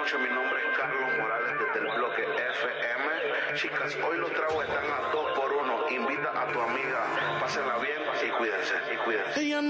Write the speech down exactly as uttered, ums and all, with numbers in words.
noches, mi nombre es Carlos Morales desde el bloque F M. Chicas, hoy los tragos están a dos por uno. Invita a tu amiga, pásenla bien y cuídense, y cuídense.